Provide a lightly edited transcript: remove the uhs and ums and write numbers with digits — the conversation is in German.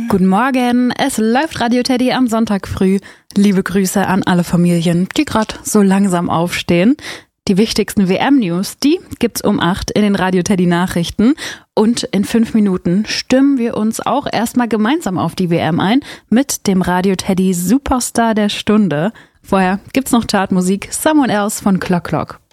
Guten Morgen, es läuft Radio Teddy am Sonntag früh. Liebe Grüße an alle Familien, die gerade so langsam aufstehen. Die wichtigsten WM-News, die gibt's um 8 in den Radio Teddy Nachrichten. Und in 5 Minuten stimmen wir uns auch erstmal gemeinsam auf die WM ein mit dem Radio Teddy Superstar der Stunde. Vorher gibt's noch Chartmusik, Someone Else von Clock Clock.